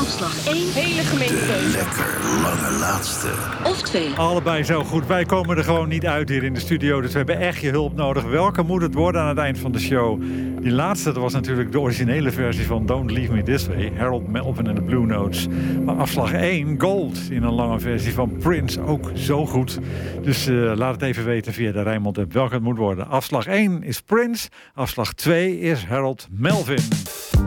Afslag 1. Hele gemeentekeuze. Lekker lange laatste. Of 2. Allebei zo goed. Wij komen er gewoon niet uit hier in de studio. Dus we hebben echt je hulp nodig. Welke moet het worden aan het eind van de show? Die laatste, dat was natuurlijk de originele versie van Don't Leave Me This Way. Harold Melvin en de Blue Notes. Maar afslag 1, Gold, in een lange versie van Prince. Ook zo goed. Dus laat het even weten via de Rijnmond-app welke het moet worden. Afslag 1 is Prince. Afslag 2 is Harold Melvin.